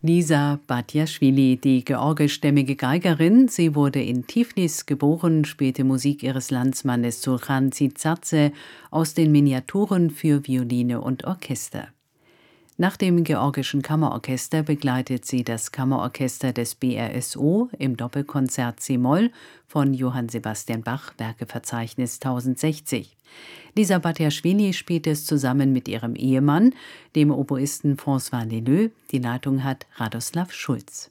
Lisa Batjaschwili, die georgischstämmige Geigerin. Sie wurde in Tiflis geboren, spielte Musik ihres Landsmannes Sulhan Tsidzadze aus den Miniaturen für Violine und Orchester. Nach dem georgischen Kammerorchester begleitet sie das Kammerorchester des BRSO im Doppelkonzert c-Moll von Johann Sebastian Bach, Werkeverzeichnis 1060. Lisa Batjaschwili spielt es zusammen mit ihrem Ehemann, dem Oboisten François Leleux. Die Leitung hat Radoslav Schulz.